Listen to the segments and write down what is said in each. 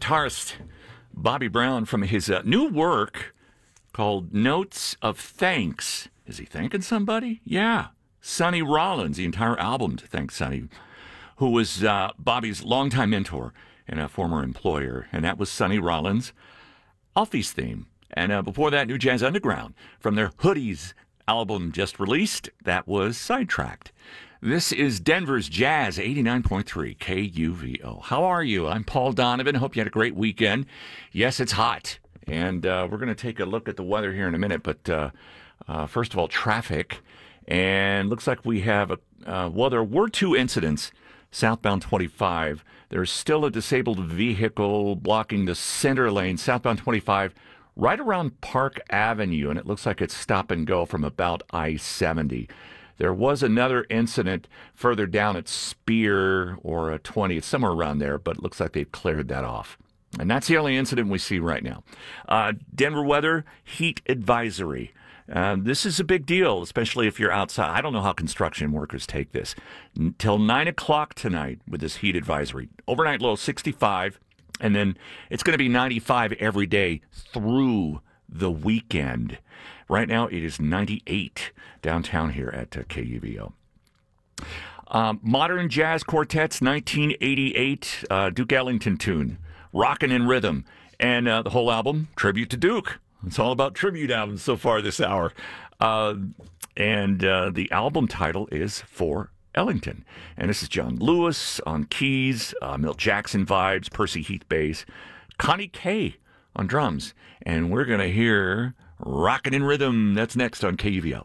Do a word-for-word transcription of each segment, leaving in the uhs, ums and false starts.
guitarist Bobby Brown from his uh, new work called Notes of Thanks. Is he thanking somebody? Yeah. Sonny Rollins, the entire album to thank Sonny, who was uh, Bobby's longtime mentor and a former employer. And that was Sonny Rollins' Alfie's theme. And uh, before that, New Jazz Underground from their Hoodies album just released. That was Sidetracked. This is Denver's Jazz eighty-nine point three K U V O. How are you? I'm Paul Donovan. Hope you had a great weekend. Yes, it's hot. And uh, we're going to take a look at the weather here in a minute. But uh, uh, first of all, traffic. And looks like we have, a, uh, well, there were two incidents southbound twenty-five. There's still a disabled vehicle blocking the center lane, southbound twenty-five, right around Park Avenue. And it looks like it's stop and go from about I seventy. There was another incident further down at Spear or a twenty, it's somewhere around there, but it looks like they've cleared that off. And that's the only incident we see right now. Uh, Denver weather, heat advisory. Uh, this is a big deal, especially if you're outside. I don't know how construction workers take this. Until nine o'clock tonight with this heat advisory. Overnight low sixty-five, and then it's going to be ninety-five every day through the weekend. Right now it is ninety-eight downtown here at uh, K U V O. Um, modern Jazz Quartets, nineteen eighty-eight, uh, Duke Ellington tune, Rockin' in Rhythm. And uh, the whole album, tribute to Duke. It's all about tribute albums so far this hour. Uh, and uh, the album title is For Ellington. And this is John Lewis on keys, uh, Milt Jackson vibes, Percy Heath bass, Connie Kay on drums. And we're going to hear Rockin' in Rhythm. That's next on K U V O.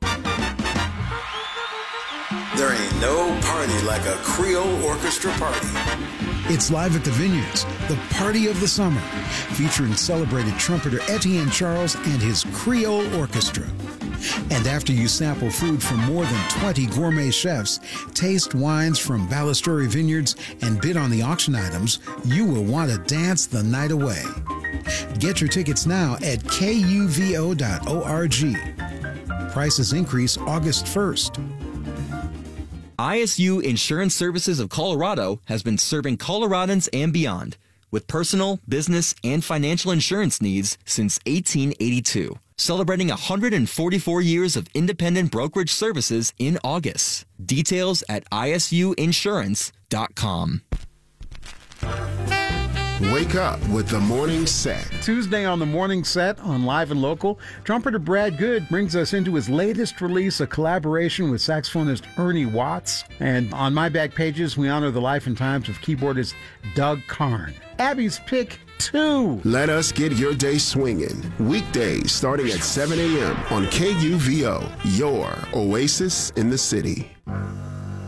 There ain't no party like a Creole orchestra party. It's live at the Vineyards, the party of the summer, featuring celebrated trumpeter Etienne Charles and his Creole Orchestra. And after you sample food from more than twenty gourmet chefs, taste wines from Ballasturi Vineyards, and bid on the auction items, you will want to dance the night away. Get your tickets now at K U V O dot org. Prices increase August first. I S U Insurance Services of Colorado has been serving Coloradans and beyond with personal, business, and financial insurance needs since eighteen eighty-two. Celebrating one hundred forty-four years of independent brokerage services in August. Details at I S U insurance dot com. Wake up with the morning set. Tuesday on the morning set on Live and Local, trumpeter Brad Good brings us into his latest release, a collaboration with saxophonist Ernie Watts. And on My Back Pages, we honor the life and times of keyboardist Doug Karn. Abby's Pick two. Let us get your day swinging. Weekdays starting at seven a.m. on K U V O, your oasis in the city.